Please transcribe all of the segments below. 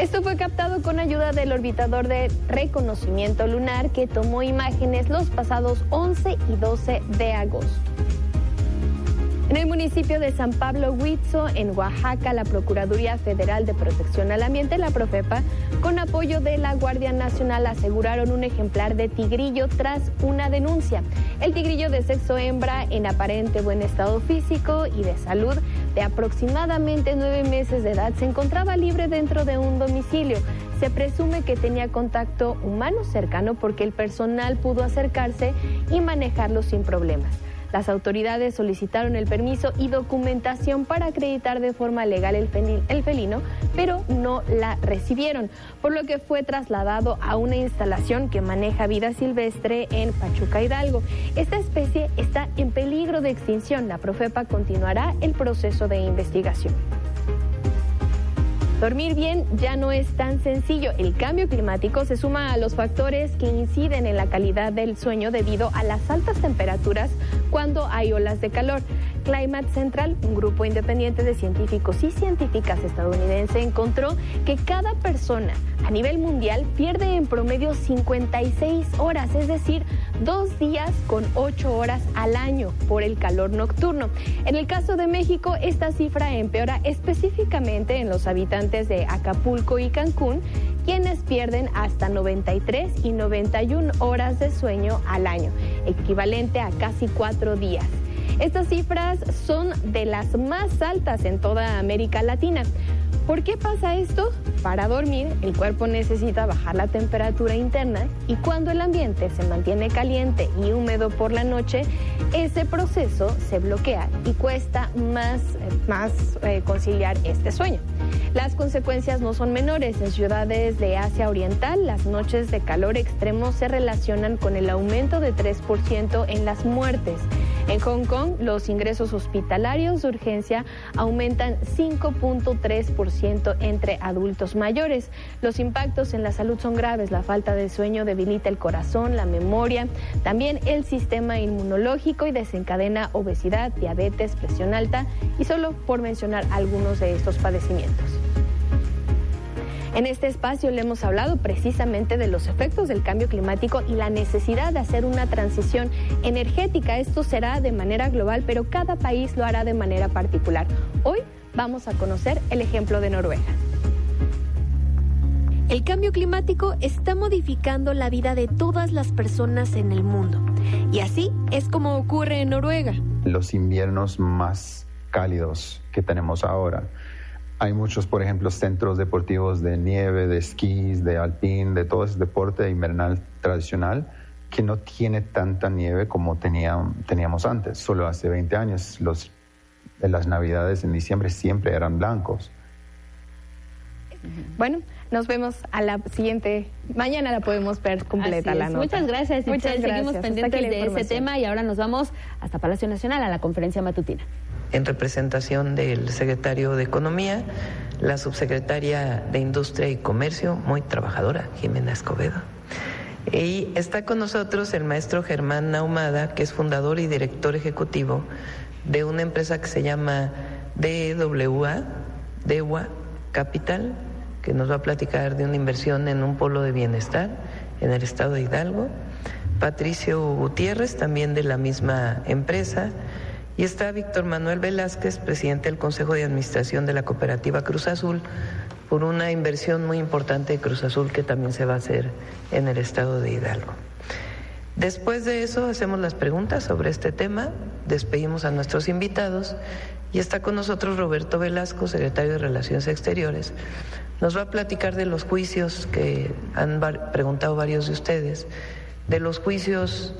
Esto fue captado con ayuda del orbitador de reconocimiento lunar que tomó imágenes los pasados 11 y 12 de agosto. En el municipio de San Pablo Huizo, en Oaxaca, la Procuraduría Federal de Protección al Ambiente, la Profepa, con apoyo de la Guardia Nacional, aseguraron un ejemplar de tigrillo tras una denuncia. El tigrillo de sexo hembra, en aparente buen estado físico y de salud, de aproximadamente 9 meses de edad, se encontraba libre dentro de un domicilio. Se presume que tenía contacto humano cercano porque el personal pudo acercarse y manejarlo sin problemas. Las autoridades solicitaron el permiso y documentación para acreditar de forma legal el felino, pero no la recibieron, por lo que fue trasladado a una instalación que maneja vida silvestre en Pachuca, Hidalgo. Esta especie está en peligro de extinción. La Profepa continuará el proceso de investigación. Dormir bien ya no es tan sencillo. El cambio climático se suma a los factores que inciden en la calidad del sueño debido a las altas temperaturas cuando hay olas de calor. Climate Central, un grupo independiente de científicos y científicas estadounidenses, encontró que cada persona a nivel mundial pierde en promedio 56 horas, es decir, 2 días con 8 horas al año por el calor nocturno. En el caso de México, esta cifra empeora específicamente en los habitantes de Acapulco y Cancún, quienes pierden hasta 93 y 91 horas de sueño al año, equivalente a casi 4 días. Estas cifras son de las más altas en toda América Latina. ¿Por qué pasa esto? Para dormir, el cuerpo necesita bajar la temperatura interna y cuando el ambiente se mantiene caliente y húmedo por la noche, ese proceso se bloquea y cuesta más conciliar este sueño. Las consecuencias no son menores. En ciudades de Asia Oriental, las noches de calor extremo se relacionan con el aumento de 3% en las muertes. En Hong Kong, los ingresos hospitalarios de urgencia aumentan 5.3% entre adultos mayores. Los impactos en la salud son graves. La falta de sueño debilita el corazón, la memoria, también el sistema inmunológico y desencadena obesidad, diabetes, presión alta y solo por mencionar algunos de estos padecimientos. En este espacio le hemos hablado precisamente de los efectos del cambio climático y la necesidad de hacer una transición energética. Esto será de manera global, pero cada país lo hará de manera particular. Hoy vamos a conocer el ejemplo de Noruega. El cambio climático está modificando la vida de todas las personas en el mundo. Y así es como ocurre en Noruega. Los inviernos más cálidos que tenemos ahora. Hay muchos, por ejemplo, centros deportivos de nieve, de esquís, de alpín, de todo ese deporte invernal tradicional que no tiene tanta nieve como teníamos antes. Solo hace 20 años las navidades en diciembre siempre eran blancos. Bueno, nos vemos a la siguiente. Mañana la podemos ver completa la nota. Muchas gracias. Muchas gracias. Seguimos pendientes de ese tema y ahora nos vamos hasta Palacio Nacional a la conferencia matutina. En representación del secretario de Economía, la subsecretaria de Industria y Comercio, muy trabajadora, Jimena Escobedo. Y está con nosotros el maestro Germán Ahumada, que es fundador y director ejecutivo de una empresa que se llama DEWA Capital, que nos va a platicar de una inversión en un polo de bienestar en el estado de Hidalgo. Patricio Gutiérrez, también de la misma empresa. Y está Víctor Manuel Velázquez, presidente del Consejo de Administración de la Cooperativa Cruz Azul, por una inversión muy importante de Cruz Azul que también se va a hacer en el estado de Hidalgo. Después de eso hacemos las preguntas sobre este tema, despedimos a nuestros invitados y está con nosotros Roberto Velasco, secretario de Relaciones Exteriores. Nos va a platicar de los juicios que han preguntado varios de ustedes, de los juicios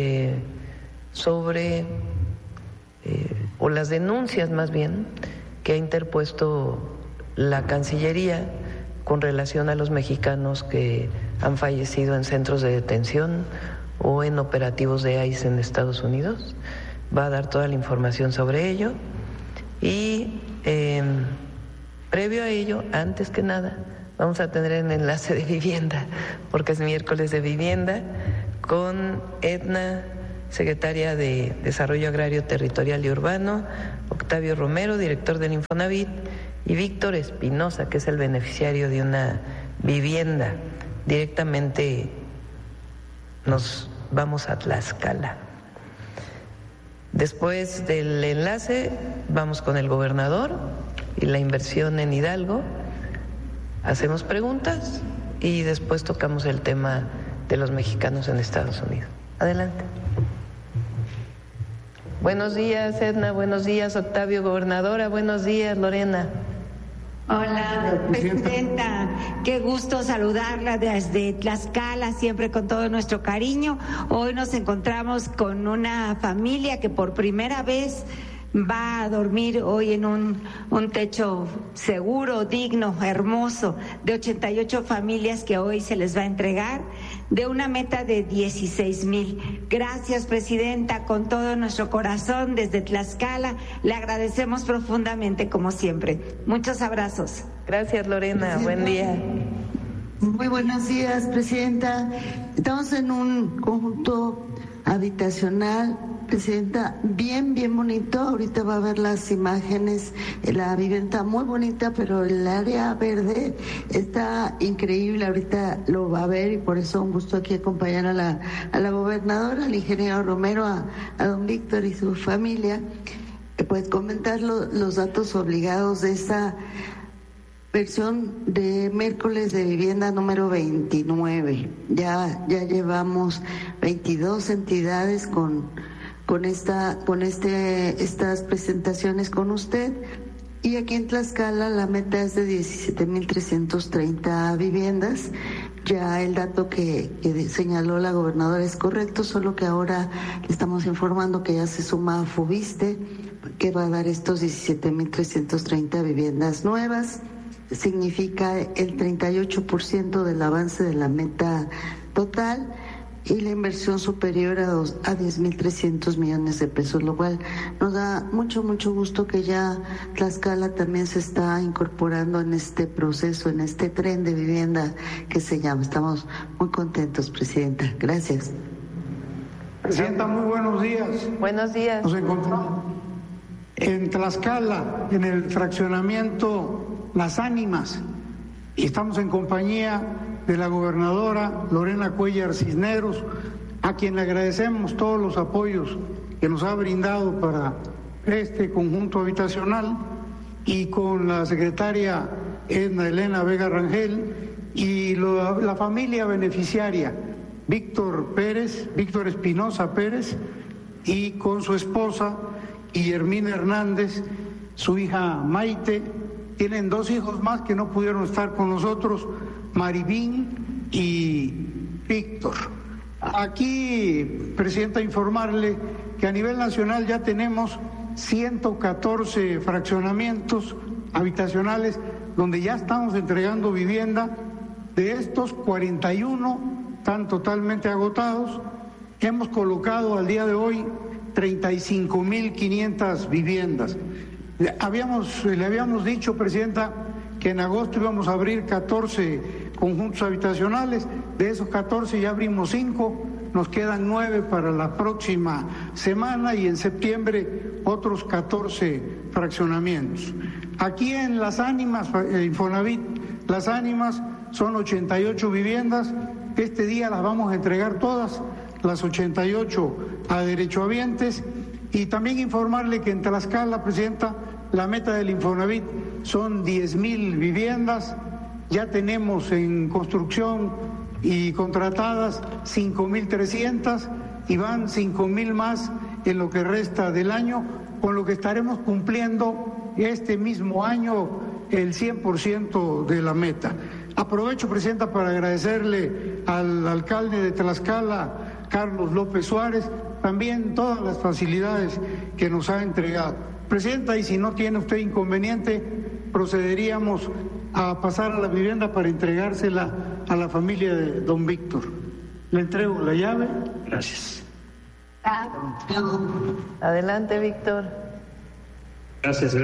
o las denuncias más bien que ha interpuesto la Cancillería con relación a los mexicanos que han fallecido en centros de detención o en operativos de ICE en Estados Unidos. Va a dar toda la información sobre ello y previo a ello, antes que nada, vamos a tener el enlace de vivienda, porque es miércoles de vivienda, con Edna, secretaria de Desarrollo Agrario, Territorial y Urbano, Octavio Romero, director del Infonavit, y Víctor Espinosa, que es el beneficiario de una vivienda. Directamente nos vamos a Tlaxcala. Después del enlace vamos con el gobernador y la inversión en Hidalgo. Hacemos preguntas y después tocamos el tema de los mexicanos en Estados Unidos. Adelante. Buenos días, Edna. Buenos días, Octavio. Gobernadora. Buenos días, Lorena. Hola, Presidenta. Qué gusto saludarla desde Tlaxcala, siempre con todo nuestro cariño. Hoy nos encontramos con una familia que por primera vez va a dormir hoy en un techo seguro, digno, hermoso, de 88 familias que hoy se les va a entregar, de una meta de 16,000. Gracias, Presidenta, con todo nuestro corazón desde Tlaxcala. Le agradecemos profundamente, como siempre. Muchos abrazos. Gracias, Lorena. Buen día. Muy buenos días, Presidenta. Estamos en un conjunto habitacional, Presidenta, bien bonito. Ahorita va a ver las imágenes. La vivienda muy bonita, pero el área verde está increíble. Ahorita lo va a ver y por eso un gusto aquí acompañar a la gobernadora, al ingeniero Romero, a don Víctor y su familia. Pues comentar los datos obligados de esta versión de miércoles de vivienda número 29. Ya llevamos 22 entidades con estas presentaciones con usted, y aquí en Tlaxcala la meta es de 17,330 viviendas. Ya el dato que señaló la gobernadora es correcto, solo que ahora le estamos informando que ya se suma Fubiste, que va a dar estos 17,330 viviendas nuevas. Significa el 38% del avance de la meta total y la inversión superior a 10,300 millones de pesos, lo cual nos da mucho gusto que ya Tlaxcala también se está incorporando en este proceso, en este tren de vivienda que se llama. Estamos muy contentos, Presidenta. Gracias. Presidenta, muy buenos días. Buenos días. Nos encontramos en Tlaxcala, en el fraccionamiento Las Ánimas, y estamos en compañía de la gobernadora Lorena Cuéllar Cisneros, a quien le agradecemos todos los apoyos que nos ha brindado para este conjunto habitacional, y con la secretaria Edna Elena Vega Rangel y la familia beneficiaria Víctor Espinosa Pérez, y con su esposa Guillermina Hernández, su hija Maite. Tienen 2 hijos más que no pudieron estar con nosotros, Maribín y Víctor. Aquí, Presidenta, informarle que a nivel nacional ya tenemos 114 fraccionamientos habitacionales donde ya estamos entregando vivienda. De estos, 41 están totalmente agotados. Hemos colocado al día de hoy 35,500 viviendas. Le habíamos dicho, Presidenta, que en agosto íbamos a abrir 14 conjuntos habitacionales. De esos 14 ya abrimos 5, nos quedan 9 para la próxima semana, y en septiembre otros 14 fraccionamientos. Aquí en Las Ánimas, Infonavit Las Ánimas, son 88 viviendas. Este día las vamos a entregar todas, las 88 a derechohabientes. Y también informarle que en Tlaxcala, Presidenta, la meta del Infonavit son 10,000 viviendas. Ya tenemos en construcción y contratadas 5,300, y van 5,000 más en lo que resta del año, con lo que estaremos cumpliendo este mismo año el 100% de la meta. Aprovecho, Presidenta, para agradecerle al alcalde de Tlaxcala, Carlos López Suárez, también todas las facilidades que nos ha entregado. Presidenta, y si no tiene usted inconveniente, procederíamos a pasar a la vivienda para entregársela a la familia de don Víctor. Le entrego la llave. Gracias. Adelante, Víctor. Gracias.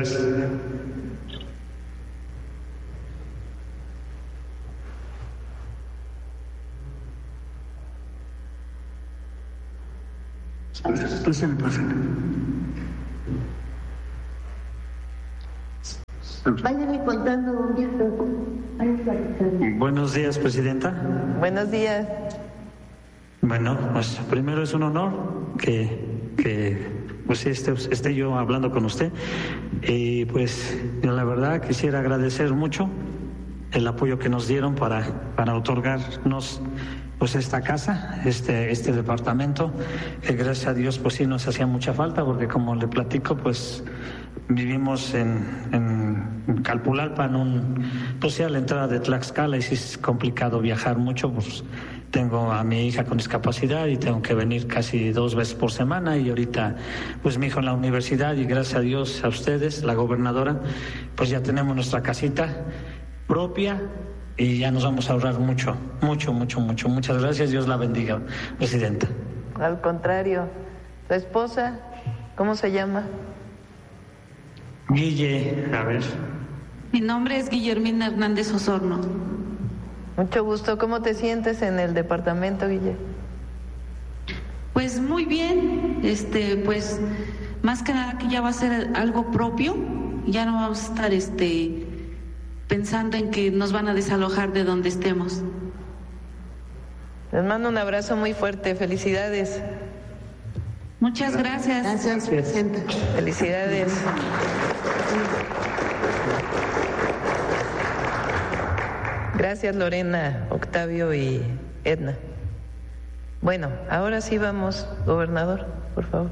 Pásenle. Vayan contando ya. Buenos días, Presidenta. Buenos días. Bueno, pues primero es un honor que pues esté yo hablando con usted. Y pues yo la verdad quisiera agradecer mucho el apoyo que nos dieron para otorgarnos pues esta casa, este departamento, que gracias a Dios pues sí nos hacía mucha falta, porque como le platico, pues vivimos en Calpulalpan, pues sí, a la entrada de Tlaxcala, y sí es complicado viajar mucho, pues tengo a mi hija con discapacidad y tengo que venir casi 2 veces por semana, y ahorita pues mi hijo en la universidad, y gracias a Dios a ustedes, la gobernadora, pues ya tenemos nuestra casita propia y ya nos vamos a ahorrar mucho. Muchas gracias, Dios la bendiga, Presidenta. Al contrario. ¿Tu esposa? ¿Cómo se llama? Guille, a ver. Mi nombre es Guillermina Hernández Osorno. Mucho gusto. ¿Cómo te sientes en el departamento, Guille? Pues muy bien. Pues más que nada que ya va a ser algo propio. Ya no vamos a estar pensando en que nos van a desalojar de donde estemos. Les mando un abrazo muy fuerte. Felicidades. Muchas gracias. Gracias, Presidenta. Felicidades. Gracias, Lorena, Octavio y Edna. Bueno, ahora sí vamos, gobernador, por favor.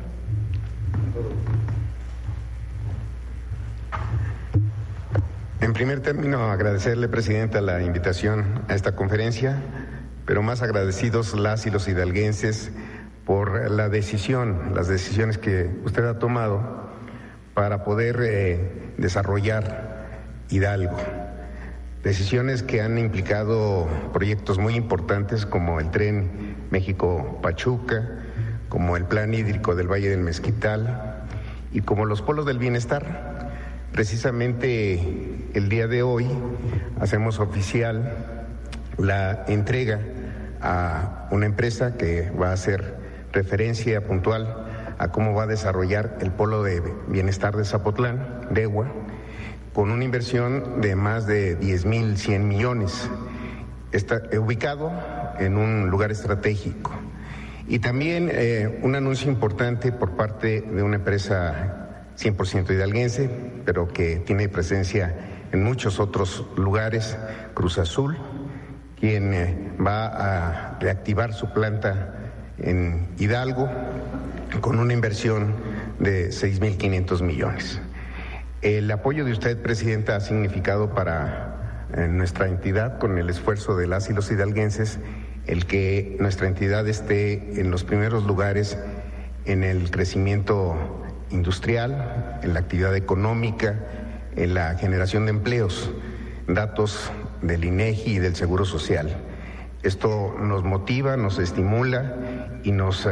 En primer término, agradecerle, Presidenta, la invitación a esta conferencia, pero más agradecidos las y los hidalguenses por las decisiones que usted ha tomado para poder desarrollar Hidalgo. Decisiones que han implicado proyectos muy importantes como el tren México-Pachuca, como el plan hídrico del Valle del Mezquital y como los polos del bienestar. Precisamente el día de hoy hacemos oficial la entrega a una empresa que va a hacer referencia puntual a cómo va a desarrollar el polo de bienestar de Zapotlán, DEWA, con una inversión de más de 10.100 millones. Está ubicado en un lugar estratégico. Y también un anuncio importante por parte de una empresa 100% hidalguense, pero que tiene presencia en muchos otros lugares, Cruz Azul, quien va a reactivar su planta en Hidalgo con una inversión de 6.500 millones. El apoyo de usted, Presidenta, ha significado para nuestra entidad, con el esfuerzo de las y los hidalguenses, el que nuestra entidad esté en los primeros lugares en el crecimiento industrial, en la actividad económica, en la generación de empleos, datos del INEGI y del Seguro Social. Esto nos motiva, nos estimula y nos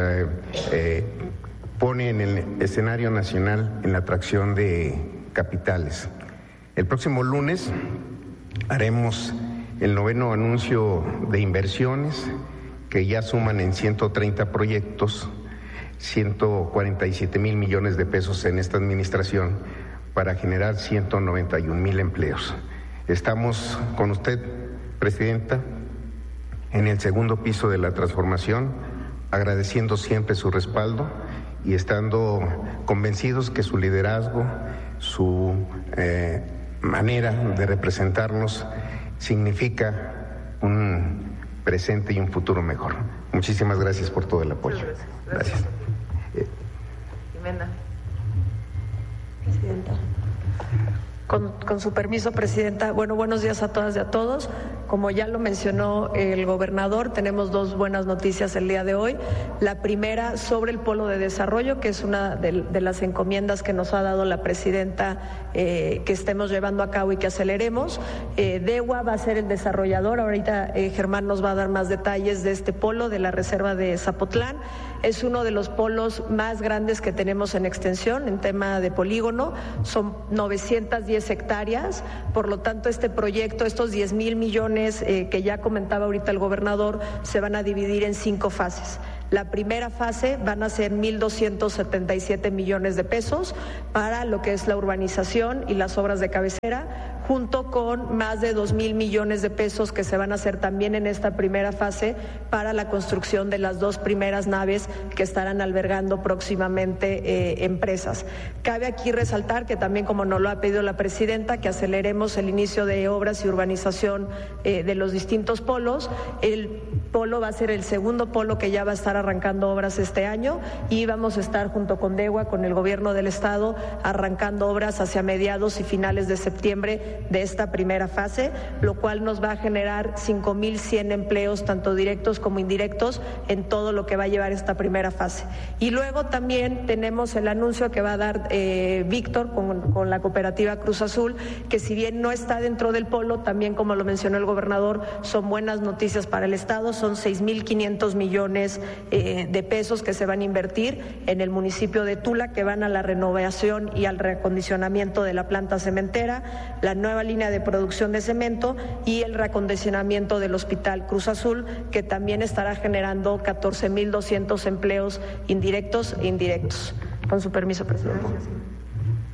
pone en el escenario nacional en la atracción de capitales. El próximo lunes haremos el 9º anuncio de inversiones que ya suman en 130 proyectos, 147.000 millones de pesos en esta administración para generar 191.000 empleos. Estamos con usted, Presidenta, en el segundo piso de la transformación, agradeciendo siempre su respaldo y estando convencidos que su liderazgo, su manera de representarnos significa un presente y un futuro mejor. Muchísimas gracias por todo el apoyo. Gracias. Jimena. Presidenta. Con su permiso, Presidenta. Bueno, buenos días a todas y a todos. Como ya lo mencionó el gobernador, tenemos 2 buenas noticias el día de hoy. La primera sobre el polo de desarrollo, que es una de las encomiendas que nos ha dado la Presidenta, que estemos llevando a cabo y que aceleremos. DEWA va a ser el desarrollador. Ahorita Germán nos va a dar más detalles de este polo de la Reserva de Zapotlán. Es uno de los polos más grandes que tenemos en extensión en tema de polígono. Son 910 hectáreas. Por lo tanto, este proyecto, estos 10.000 millones que ya comentaba ahorita el gobernador, se van a dividir en 5 fases. La primera fase van a ser 1.277 millones de pesos para lo que es la urbanización y las obras de cabecera, junto con más de 2.000 millones de pesos que se van a hacer también en esta primera fase para la construcción de las 2 primeras naves que estarán albergando próximamente empresas. Cabe aquí resaltar que también, como nos lo ha pedido la presidenta, que aceleremos el inicio de obras y urbanización de los distintos polos. El polo va a ser el segundo polo que ya va a estar arrancando obras este año y vamos a estar junto con DEWA, con el gobierno del estado, arrancando obras hacia mediados y finales de septiembre de esta primera fase, lo cual nos va a generar 5.100 empleos, tanto directos como indirectos, en todo lo que va a llevar esta primera fase. Y luego también tenemos el anuncio que va a dar Víctor con la cooperativa Cruz Azul, que si bien no está dentro del polo, también, como lo mencionó el gobernador, son buenas noticias para el estado. Son 6.500 millones de pesos que se van a invertir en el municipio de Tula, que van a la renovación y al reacondicionamiento de la planta cementera, la nueva línea de producción de cemento y el reacondicionamiento del Hospital Cruz Azul, que también estará generando 14.200 empleos indirectos e indirectos. Con su permiso, presidente.